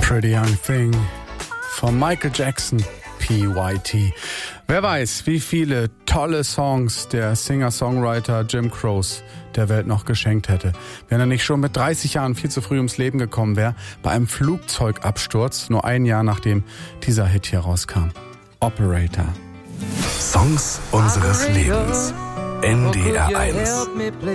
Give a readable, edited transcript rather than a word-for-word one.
Pretty Young Thing von Michael Jackson, PYT. Wer weiß, wie viele tolle Songs der Singer-Songwriter Jim Croce der Welt noch geschenkt hätte, wenn er nicht schon mit 30 Jahren viel zu früh ums Leben gekommen wäre, bei einem Flugzeugabsturz, nur ein Jahr nachdem dieser Hit hier rauskam. Operator. Songs unseres Lebens. NDR 1.